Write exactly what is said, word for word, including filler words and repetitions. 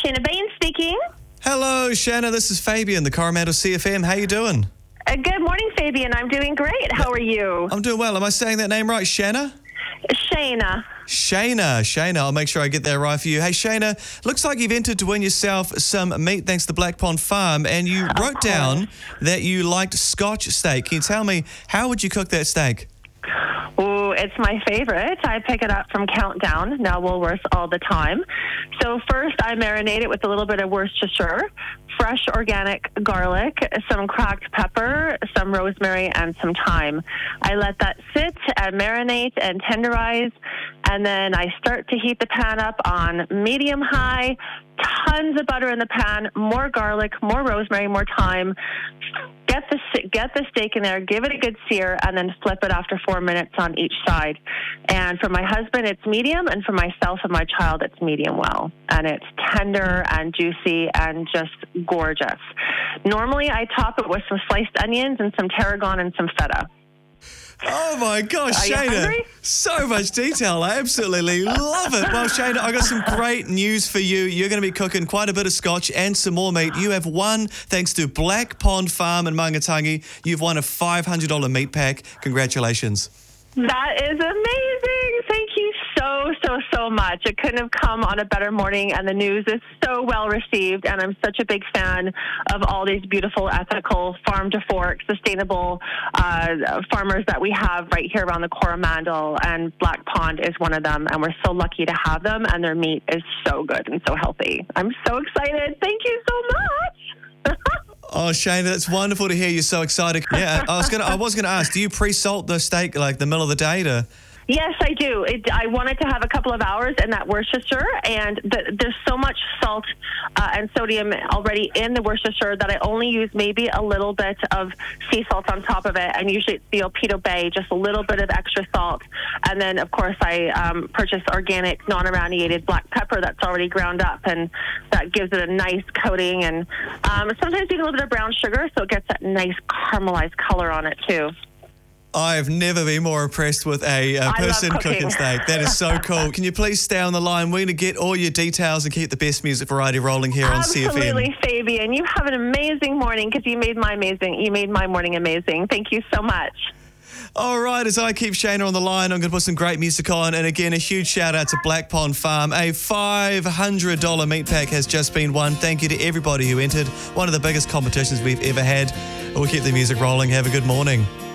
Shayna Bain speaking. Hello, Shayna. This is Fabian, the Coromandel C F M. How you doing? Uh, good morning, Fabian. I'm doing great. How are you? I'm doing well. Am I saying that name right, Shayna? Shayna. Shayna. Shayna. I'll make sure I get that right for you. Hey, Shayna, looks like you've entered to win yourself some meat thanks to Black Pond Farm, and you wrote down that you liked Scotch steak. Can you tell me, how would you cook that steak? Oh, it's my favorite. I pick it up from Countdown, now Woolworths, all the time. So first, I marinate it with a little bit of Worcestershire, fresh organic garlic, some cracked pepper, some rosemary, and some thyme. I let that sit and marinate and tenderize, and then I start to heat the pan up on medium-high, tons of butter in the pan, more garlic, more rosemary, more thyme. Get the get the steak in there, give it a good sear, and then flip it after four minutes on each side. And for my husband, it's medium, and for myself and my child, it's medium well. And it's tender and juicy and just gorgeous. Normally, I top it with some sliced onions and some tarragon and some feta. Oh my gosh, Are you Shayna. hungry? So much detail. I absolutely love it. Well, Shayna, I got some great news for you. You're going to be cooking quite a bit of scotch and some more meat. You have won, thanks to Black Pond Farm in Mangatangi, you've won a five hundred dollars meat pack. Congratulations. That is amazing. Thank you so, so, so much. It couldn't have come on a better morning, and the news is so well received, and I'm such a big fan of all these beautiful, ethical, farm-to-fork, sustainable uh, farmers that we have right here around the Coromandel, and Black Pond is one of them, and we're so lucky to have them, and their meat is so good and so healthy. I'm so excited. Thank you so much. Oh, Shayna, that's wonderful to hear you're so excited. Yeah, I was gonna, I was gonna ask, do you pre-salt the steak like the middle of the day to? Yes, I do. It, I wanted to have a couple of hours in that Worcestershire, and the, there's so much salt uh, and sodium already in the Worcestershire that I only use maybe a little bit of sea salt on top of it, and usually it's the Opito Bay, just a little bit of extra salt. And then, of course, I um, purchase organic, non-irradiated black pepper that's already ground up, and that gives it a nice coating. And um, sometimes even a little bit of brown sugar, so it gets that nice caramelized color on it, too. I've never been more impressed with a, a person cooking. cooking steak. That is so cool. Can you please stay on the line? We're going to get all your details and keep the best music variety rolling here on C F M. Absolutely, Fabian. You have an amazing morning because you made my amazing. You made my morning amazing. Thank you so much. All right, as I keep Shayna on the line, I'm going to put some great music on. And again, a huge shout out to Black Pond Farm. A five hundred dollars meat pack has just been won. Thank you to everybody who entered. One of the biggest competitions we've ever had. We'll keep the music rolling. Have a good morning.